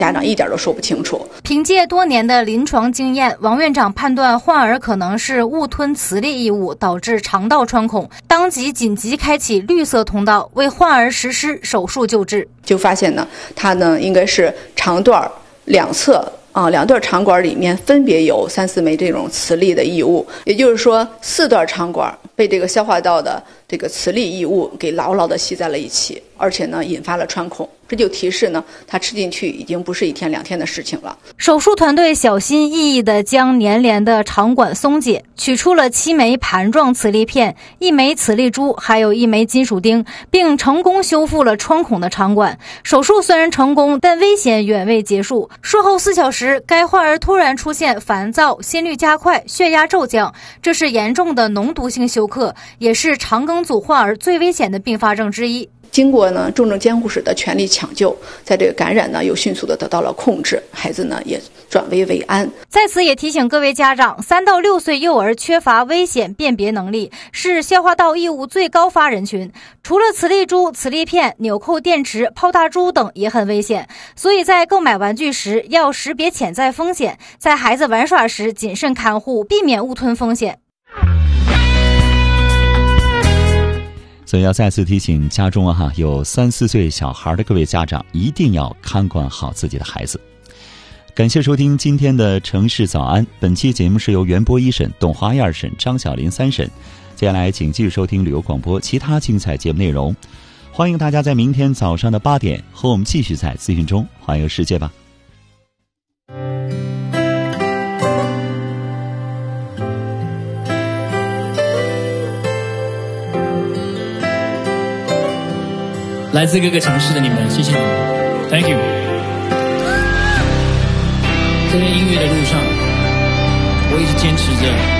家长一点都说不清楚。 凭借多年的临床经验，王院长判断患儿可能是误吞磁力异物导致肠道穿孔，当即紧急开启绿色通道，为患儿实施手术救治。 就发现呢，他呢应该是肠段两侧两段肠管里面分别有3、4枚这种磁力的异物，也就是说4段肠管被这个消化道的这个磁力异物给牢牢地吸在了一起，而且呢引发了穿孔。这就提示呢，它吃进去已经不是1天2天的事情了。 手术团队小心翼翼地将粘连的肠管松解，取出了7枚盘状磁力片、1枚磁力珠，还有1枚金属钉，并成功修复了穿孔的肠管。手术虽然成功，但危险远未结束。术后4小时，该患儿突然出现烦躁、心率加快、血压骤降，这是严重的脓毒性休克，也是肠梗阻患儿最危险的并发症之一。 经过呢重症监护室的全力抢救，在这个感染呢又迅速的得到了控制，孩子呢也转危为安。 在此也提醒各位家长，3到6岁幼儿缺乏危险辨别能力，是消化道异物最高发人群。除了磁力珠、磁力片、纽扣电池、泡大珠等也很危险，所以在购买玩具时要识别潜在风险，在孩子玩耍时谨慎看护，避免误吞风险。 所以要再次提醒家中有3、4岁小孩的各位家长，一定要看管好自己的孩子。感谢收听今天的城市早安，本期节目是由袁波1审、董华2审、张小林3审。接下来请继续收听旅游广播其他精彩节目内容。欢迎大家在明天早上的8点和我们继续在资讯中环游世界吧。 来自各个城市的你们，谢谢你们 ，Thank you。在音乐的路上，我一直坚持着